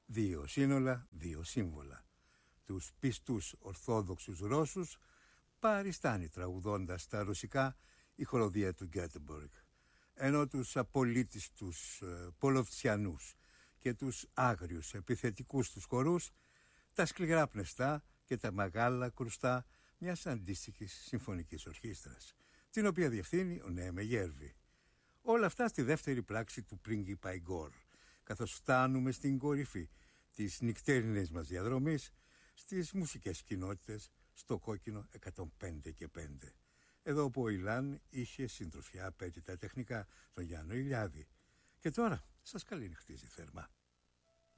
2 σύνολα, 2 σύμβολα. Τους πιστούς Ορθόδοξους Ρώσους παριστάνει τραγουδώντας τα ρωσικά η χοροδία του Γκέτεμποργκ, ενώ τους απολύτιστους Πολοφτσιανούς και τους άγριους επιθετικούς τους χορούς τα σκληρά πνευστά και τα μεγάλα κρουστά μιας αντίστοιχης συμφωνικής ορχήστρας, την οποία διευθύνει ο Νέμε Γέρβη. Όλα αυτά στη δεύτερη πράξη του πρίγκιπα Ιγκόρ, καθώς φτάνουμε στην κορυφή της νυκτέρινης μας διαδρομής στις μουσικές κοινότητες στο κόκκινο 105 και 5. Εδώ όπου ο Ιλάν είχε συντροφιά απέτητα τεχνικά τον Γιάννο Ηλιάδη. Και τώρα σας καληνυχτίζει θερμά.